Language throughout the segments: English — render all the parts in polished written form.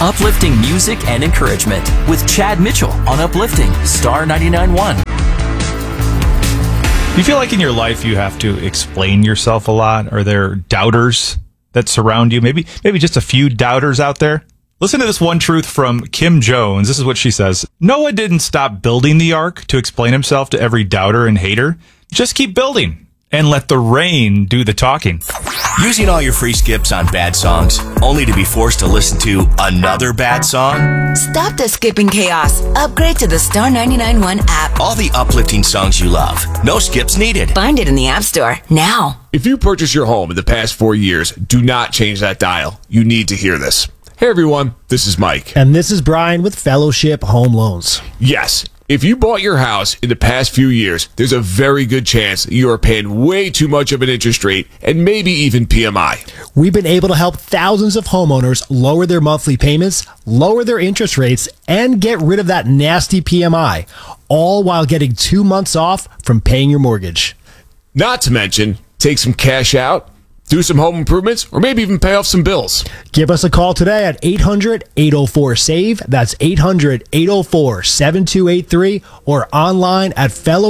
Uplifting music and encouragement with Chad Mitchell on Uplifting Star 99.1. Do you feel like in your life you have to explain yourself a lot? Are there doubters that surround you? Maybe just a few doubters out there? Listen to this one truth from Kim Jones. This is what she says. Noah didn't stop building the ark to explain himself to every doubter and hater. Just keep building and let the rain do the talking. Using all your free skips on bad songs, only to be forced to listen to another bad song? Stop the skipping chaos. Upgrade to the Star 99.1 app. All the uplifting songs you love. No skips needed. Find it in the App Store now. If you purchased your home in the past 4 years, do not change that dial. You need to hear this. Hey everyone, this is Mike. And this is Brian with Fellowship Home Loans. Yes, if you bought your house in the past few years, there's a very good chance that you are paying way too much of an interest rate and maybe even PMI. We've been able to help thousands of homeowners lower their monthly payments, lower their interest rates, and get rid of that nasty PMI, all while getting 2 months off from paying your mortgage. Not to mention, take some cash out, do some home improvements, or maybe even pay off some bills. Give us a call today at 800-804-SAVE. That's 800-804-7283 or online at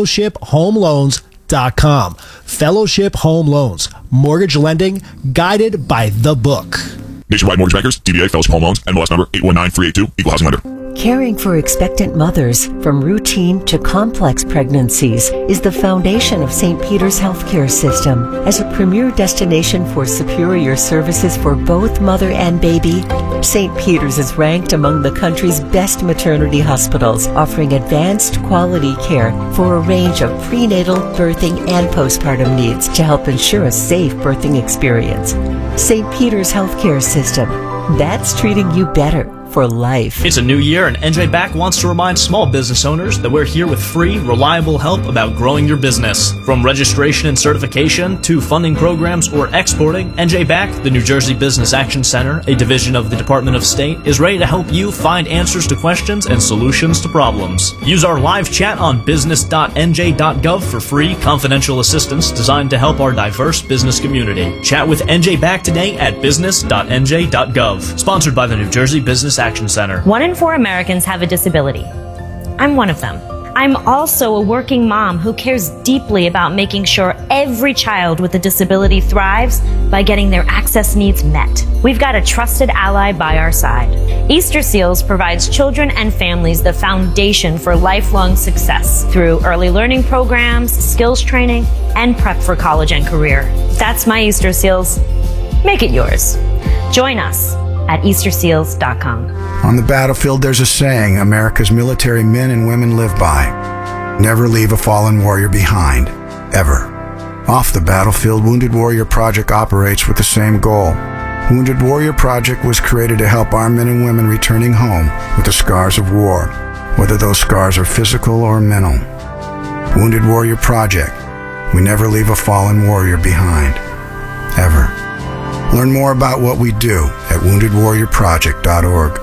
fellowshiphomeloans.com. Fellowship Home Loans. Mortgage lending guided by the book. Nationwide Mortgage Bankers, DBA Fellowship Home Loans, NMLS number 819382, Equal Housing Lender. Caring for expectant mothers, from routine to complex pregnancies, is the foundation of St. Peter's Healthcare System. As a premier destination for superior services for both mother and baby, St. Peter's is ranked among the country's best maternity hospitals, offering advanced quality care for a range of prenatal, birthing, and postpartum needs to help ensure a safe birthing experience. St. Peter's Healthcare System. That's treating you better for life. It's a new year, and NJ Back wants to remind small business owners that we're here with free, reliable help about growing your business. From registration and certification to funding programs or exporting, NJ Back, the New Jersey Business Action Center, a division of the Department of State, is ready to help you find answers to questions and solutions to problems. Use our live chat on business.nj.gov for free, confidential assistance designed to help our diverse business community. Chat with NJ Back today at business.nj.gov. Sponsored by the New Jersey Business Action Center. 1 in 4 Americans have a disability. I'm one of them. I'm also a working mom who cares deeply about making sure every child with a disability thrives by getting their access needs met. We've got a trusted ally by our side. Easter Seals provides children and families the foundation for lifelong success through early learning programs, skills training, and prep for college and career. That's my Easter Seals. Make it yours. Join us at easterseals.com. On the battlefield, there's a saying America's military men and women live by. Never leave a fallen warrior behind, ever. Off the battlefield, Wounded Warrior Project operates with the same goal. Wounded Warrior Project was created to help our men and women returning home with the scars of war, whether those scars are physical or mental. Wounded Warrior Project. We never leave a fallen warrior behind, ever. Learn more about what we do at woundedwarriorproject.org.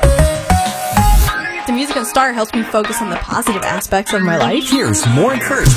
The music on Star helps me focus on the positive aspects of my life. Here's more encouragement